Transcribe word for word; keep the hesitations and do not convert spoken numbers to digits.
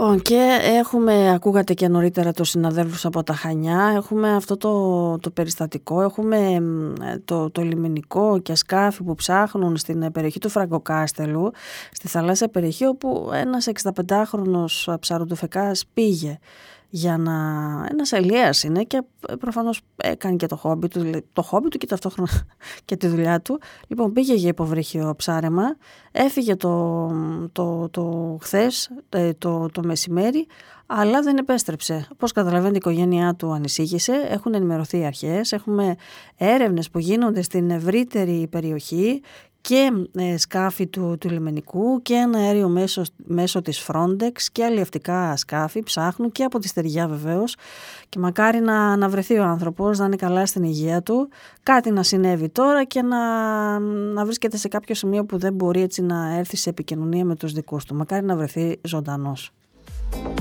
Λοιπόν, και έχουμε, ακούγατε και νωρίτερα τους συναδέλφους από τα Χανιά, έχουμε αυτό το, το περιστατικό, έχουμε το, το λιμενικό και σκάφη που ψάχνουν στην περιοχή του Φραγκοκάστελου, στη θαλάσσια περιοχή, όπου ένας εξηνταπεντάχρονος ψαροντοφεκάς πήγε για να... ένας ελιέας είναι και προφανώς έκανε και το χόμπι του, το χόμπι του και ταυτόχρονα και τη δουλειά του. Λοιπόν, πήγε για υποβρύχιο ψάρεμα, έφυγε το, το, το χθες, το, το μεσημέρι, αλλά δεν επέστρεψε. Όπως καταλαβαίνετε, η οικογένειά του ανησύχησε, έχουν ενημερωθεί οι αρχές, έχουμε έρευνες που γίνονται στην ευρύτερη περιοχή και ε, σκάφη του, του λιμενικού και ένα αέριο μέσο, μέσω της Frontex και αλλιευτικά σκάφη ψάχνουν και από τη στεριά βεβαίως, και μακάρι να, να βρεθεί ο άνθρωπος, να είναι καλά στην υγεία του, κάτι να συνέβη τώρα και να, να βρίσκεται σε κάποιο σημείο που δεν μπορεί έτσι να έρθει σε επικοινωνία με τους δικούς του. Μακάρι να βρεθεί ζωντανός.